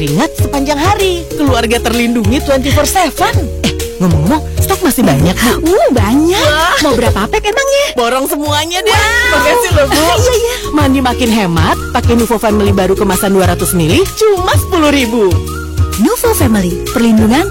Ingat sepanjang hari, keluarga terlindungi 24/7. Ngomong-ngomong, stok masih banyak, Bu? Banyak. Mau berapa pack emangnya? Borong semuanya deh. Makasih loh, Bu. Iya. Mandi makin hemat, pakai Nuvo Family baru kemasan 200 ml, cuma 10.000. Nuvo Family, perlindungan